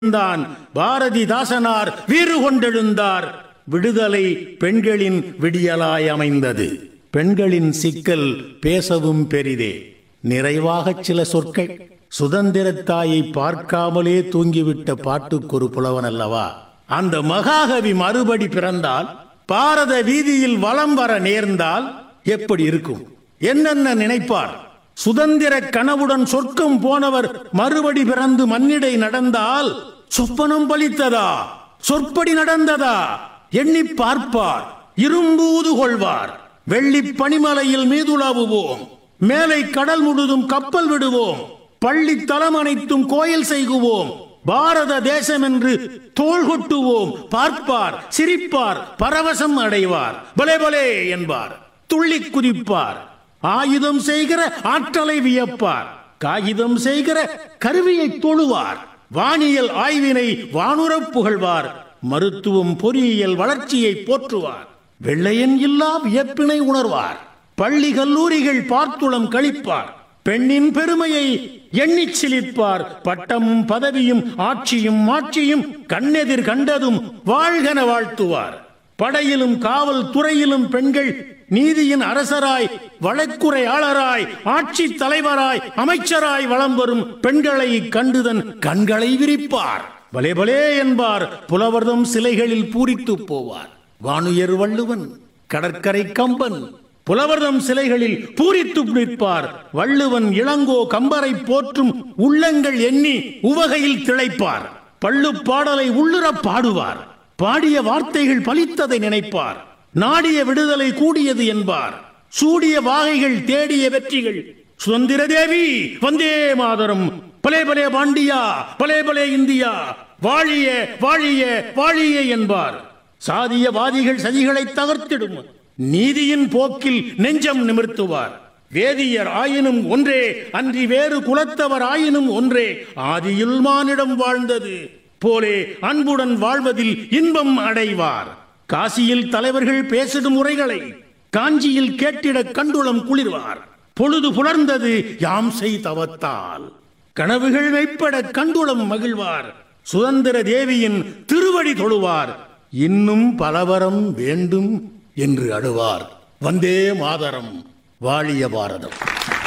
தான் பாரதிதாசனார் வீறு கொண்டெழுந்தார். விடுதலை பெண்களின் விடியலாய் அமைந்தது. பெண்களின் சிக்கல் பேசவும் பெரிதே. நிறைவாக சில சொற்கள். சுதந்திரத்தாயை பார்க்காமலே தூங்கிவிட்ட பாட்டுக்கொரு புலவன் அல்லவா. அந்த மகாகவி மறுபடி பிறந்தால், பாரத வீதியில் வலம் வர நேர்ந்தால் எப்படி இருக்கும்? என்னென்ன நினைப்பார்? சுதந்திர கனவுடன் சொர்க்கம் போனவர் மறுபடி பிறந்து மண்ணிடை நடந்தால் சொப்பனம் பலித்ததா, சொற்படி நடந்ததா எண்ணி பார்ப்பார். இரும்பூது கொள்வார். வெள்ளி பனிமலையில் மீதுலாவுவோம். மேலை கடல் முழுதும் கப்பல் விடுவோம். பள்ளி தலம் அனைத்தும் கோயில் செய்குவோம். பாரத தேசம் என்று தோள் கொட்டுவோம். பார்ப்பார், சிரிப்பார், பரவசம் அடைவார். பலே பலே என்பார். துள்ளி குதிப்பார். ஆயுதம் செய்கிற ஆற்றலை வியப்பார். காகிதம் செய்கிற கருவியை தொழுவார். வானியல் ஆய்வினை வானுரப் புகழ்வார். மருத்துவம் பொறியியல் வளர்ச்சியை போற்றுவார். வெள்ளையன் இல்லா வியப்பினை உணர்வார். பள்ளி கல்லூரிகள் பார்த்துளம் கழிப்பார். பெண்ணின் பெருமையை எண்ணிச் சிலிர்ப்பார். பட்டமும் பதவியும் ஆட்சியும் மாட்சியும் கண்ணெதிர் கண்டதும் வாழ்கென வாழ்த்துவார். படையிலும் காவல் துறையிலும் பெண்கள் நீதியின் அரசராய், வழக்குரையாளராய், ஆட்சி தலைவராய், அமைச்சராய் வலம் வரும் பெண்களை கண்டுதன் கண்களை விரிப்பார். பலே பலே என்பார். புலவர்தம் சிலைகளில் பூரித்து போவார். வானுயர் வள்ளுவன், கடற்கரை கம்பன் புலவர்தம் சிலைகளில் பூரித்து நிற்பார். வள்ளுவன், இளங்கோ, கம்பரை போற்றும் உள்ளங்கள் எண்ணி உவகையில் திளைப்பார். பள்ளு பாடலை உள்ளுர பாடுவார். பாடிய வார்த்தைகள் பலித்ததை நினைப்பார். நாடிய விடுதலை கூடியது என்பார். சூடிய வாகைகள் தேடிய வெற்றிகள். சுதந்திர தேவி வந்தே மாதரம், பலே பலே பாண்டியா, பலே பலே இந்தியா, வாழிய வாழிய வாழிய என்பார். சாதியவாதிகள் சதிகளை தகர்த்திடும். நீதியின் போக்கில் நெஞ்சம் நிமிர்த்துவார். வேதியர் ஆயினும் ஒன்றே, அன்றி வேறு குலத்தவர் ஆயினும் ஒன்றே. ஆதியில் மானிடம் வாழ்ந்தது போலே அன்புடன் வாழ்வதில் இன்பம் அடைவார். காசியில் தலைவர்கள் பேசிடும் உரைகளை காஞ்சியில் கேட்டிட கண்டுளம் குளிர்வார். பொழுது புலர்ந்தது யாம் செய் தவத்தால். கனவுகள் மெய்ப்பட கண்டுளம் மகிழ்வார். சுதந்திர தேவியின் திருவடி தொழுவார். இன்னும் பலவரம் வேண்டும் என்று அழுவார். வந்தே மாதரம், வாழிய பாரதம்.